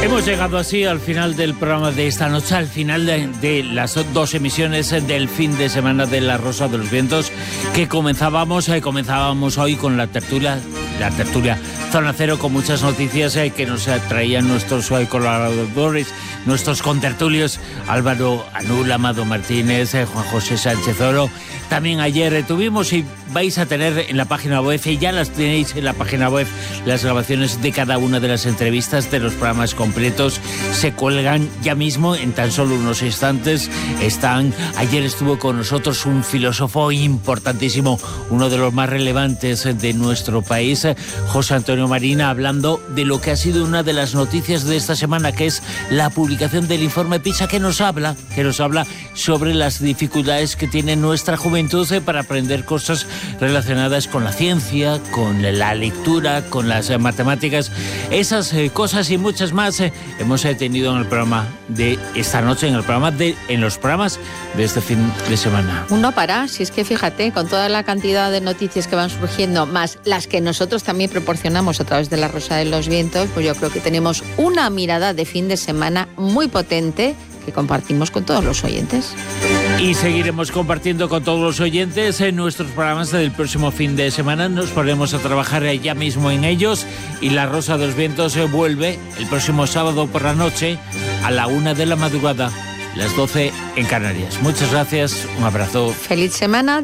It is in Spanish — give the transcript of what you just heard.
Hemos llegado así al final del programa de esta noche, al final de las dos emisiones del fin de semana de La Rosa de los Vientos, que comenzábamos hoy con la tertulia Zona Cero, con muchas noticias que nos traían nuestros colaboradores, nuestros contertulios, Álvaro Anul, Amado Martínez, Juan José Sánchez Oro. También ayer tuvimos, y vais a tener en la página web, y ya las tenéis en la página web, las grabaciones de cada una de las entrevistas de los programas completos. Se cuelgan ya mismo, en tan solo unos instantes. Ayer estuvo con nosotros un filósofo importantísimo, uno de los más relevantes de nuestro país, José Antonio Marina, hablando de lo que ha sido una de las noticias de esta semana, que es la publicación del informe PISA, que nos habla sobre las dificultades que tiene nuestra juventud para aprender cosas relacionadas con la ciencia, con la lectura, con las matemáticas. Esas cosas y muchas más hemos tenido en el programa de esta noche, en los programas de este fin de semana. Uno para, si es que fíjate, con toda la cantidad de noticias que van surgiendo, más las que nosotros también proporcionamos a través de La Rosa de los Vientos, pues yo creo que tenemos una mirada de fin de semana muy potente que compartimos con todos los oyentes. Y seguiremos compartiendo con todos los oyentes en nuestros programas del próximo fin de semana. Nos ponemos a trabajar ya mismo en ellos, y La Rosa de los Vientos vuelve el próximo sábado por la noche a la 1 de la madrugada, las 12 en Canarias. Muchas gracias, un abrazo. Feliz semana.